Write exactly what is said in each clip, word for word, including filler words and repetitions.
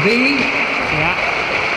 B, Yeah.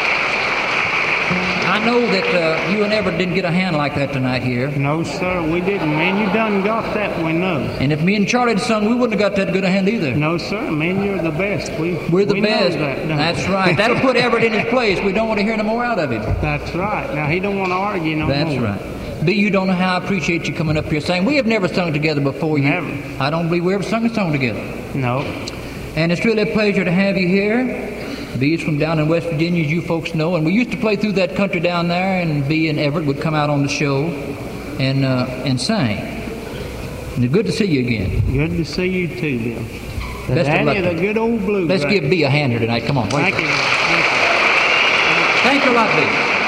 I know that uh, you and Everett didn't get a hand like that tonight here. No, sir, we didn't. Man, you done got that, we know. And if me and Charlie had sung, we wouldn't have got that good a hand either. No, sir, man, you're the best. We, We're the we best. Know that, don't That's we? right. That'll put Everett in his place. We don't want to hear no more out of him. That's right. Now, he don't want to argue no That's more. right. B, you don't know how I appreciate you coming up here saying we have never sung together before. You, Never. I don't believe we ever sung a song together. No. And it's really a pleasure to have you here. B is from down in West Virginia, as you folks know, and we used to play through that country down there, and B and Everett would come out on the show and uh, and sing. And it's good to see you again. Good to see you too, Bill. The Best of luck daddy to of the you. good old blue. Let's give B a hand here tonight. Come on. Wait. Thank you. Thank you. Thank you a lot, B.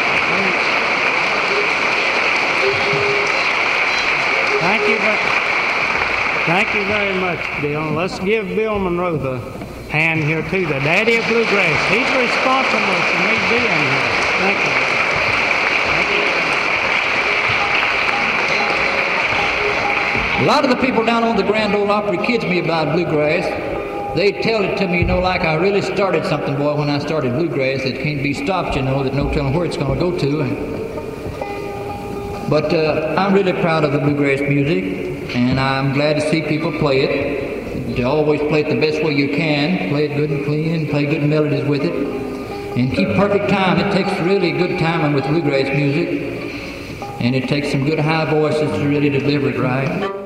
Thank you, very, thank you very much, Bill. Let's give Bill Monroe the hand here too, the daddy of bluegrass. He's responsible for me being here. Thank you. A lot of the people down on the Grand Ole Opry kids me about bluegrass. They tell it to me, you know, like I really started something, boy, when I started bluegrass. It can't be stopped, you know, there's no telling where it's going to go to. But uh, I'm really proud of the bluegrass music, and I'm glad to see people play it. You always play it the best way you can. Play it good and clean, play good melodies with it, and keep perfect time. It takes really good timing with bluegrass music, and it takes some good high voices to really deliver it right.